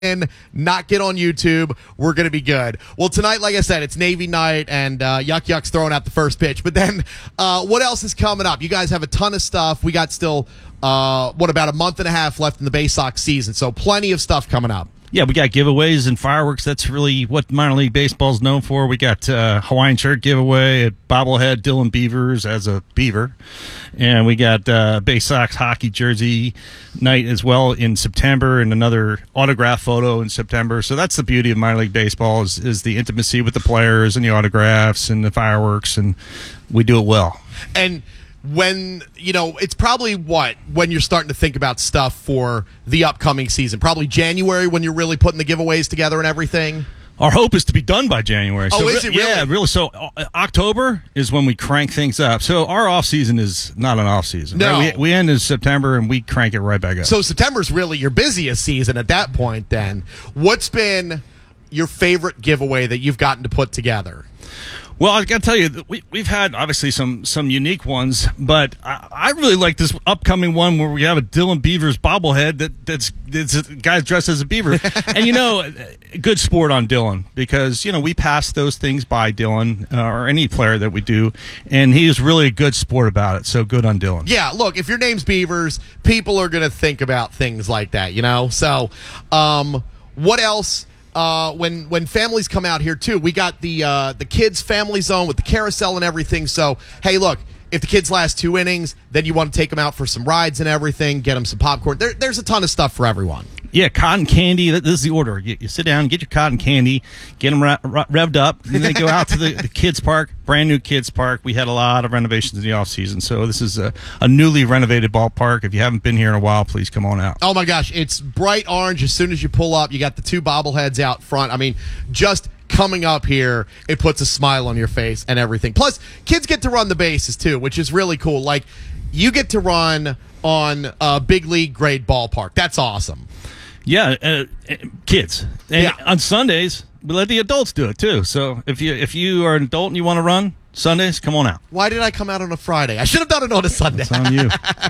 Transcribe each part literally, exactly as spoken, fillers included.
in, not get on YouTube, we're going to be good. Well, tonight, like I said, it's Navy night, and uh, Yuck Yuck's throwing out the first pitch. But then, uh, what else is coming up? You guys have a ton of stuff. We got still, uh, what, about a month and a half left in the Bay Sox season, so plenty of stuff coming up. Yeah, we got giveaways and fireworks. That's really what minor league baseball is known for. We got uh, Hawaiian shirt giveaway at bobblehead Dylan Beavers as a Beaver. And we got uh, Bay Sox hockey jersey night as well in September, and another autograph photo in September. So that's the beauty of minor league baseball is, is the intimacy with the players and the autographs and the fireworks, and we do it well. And when, you know, it's probably what, when you're starting to think about stuff for the upcoming season? Probably January when you're really putting the giveaways together and everything? Our hope is to be done by January. Oh, so is it really? Yeah, really. So uh, October is when we crank things up. So our off season is not an off season. No. Right? We, we end in September and we crank it right back up. So September's really your busiest season at that point then. What's been your favorite giveaway that you've gotten to put together? Well, I got to tell you, we, we've had obviously some some unique ones, but I, I really like this upcoming one where we have a Dylan Beavers bobblehead that that's, that's a guy dressed as a beaver. And, you know, good sport on Dylan because, you know, we pass those things by Dylan uh, or any player that we do, and he is really a good sport about it. So good on Dylan. Yeah, look, if your name's Beavers, people are going to think about things like that, you know? So um, what else? Uh, when when families come out here too, we got the uh, the kids family zone with the carousel and everything. So hey, look, if the kids last two innings, then you want to take them out for some rides and everything, get them some popcorn. There, there's a ton of stuff for everyone. Yeah, cotton candy. This is the order. You, you sit down, get your cotton candy, get them re- re- revved up, and then go out to the, the kids' park, brand new kids' park. We had a lot of renovations in the off season, so this is a, a newly renovated ballpark. If you haven't been here in a while, please come on out. Oh my gosh, it's bright orange as soon as you pull up. You got the two bobbleheads out front. I mean, just coming up here, it puts a smile on your face and everything. Plus, kids get to run the bases too, which is really cool. Like, you get to run on a big league grade ballpark. That's awesome. Yeah, uh, kids. And Yeah. on Sundays, we let the adults do it too. So if you if you are an adult and you want to run Sundays, come on out. Why did I come out on a Friday? I should have done it on a Sunday. It's on you.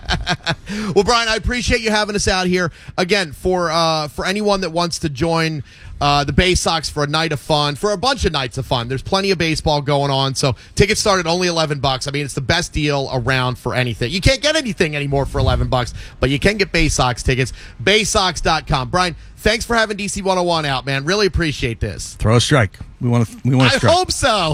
Well, Brian, I appreciate you having us out here. Again, for uh, for anyone that wants to join uh, the Bay Sox for a night of fun, for a bunch of nights of fun, there's plenty of baseball going on. So tickets start at only eleven bucks. I mean, it's the best deal around for anything. You can't get anything anymore for eleven bucks, but you can get Bay Sox tickets. Bay Sox dot com. Brian, thanks for having D C one oh one out, man. Really appreciate this. Throw a strike. We want to. We want to I strike. hope so.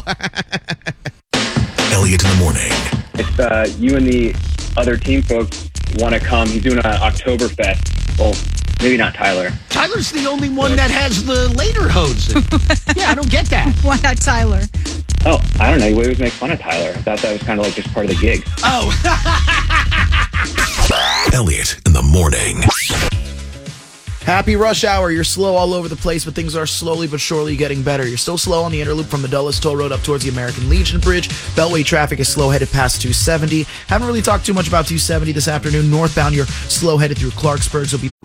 Elliot in the morning. If uh, you and the other team folks want to come, he's doing an Oktoberfest. Well, maybe not Tyler. Tyler's the only one that has the later hose. Yeah, I don't get that. Why not Tyler? Oh, I don't know. You always make fun of Tyler. I thought that was kind of like just part of the gig. Oh. Elliot in the morning. Happy rush hour. You're slow all over the place, but things are slowly but surely getting better. You're still slow on the Interloop from the Dulles Toll Road up towards the American Legion Bridge. Beltway traffic is slow headed past two seventy. Haven't really talked too much about two seventy this afternoon. Northbound, you're slow headed through Clarksburg, so be